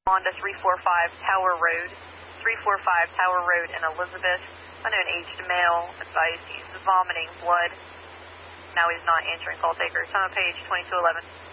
Honda 345 Tower Road, 345 Tower Road in Elizabeth. Unknown aged male, advised he's vomiting blood. Now he's not answering call taker. Summit page 2211.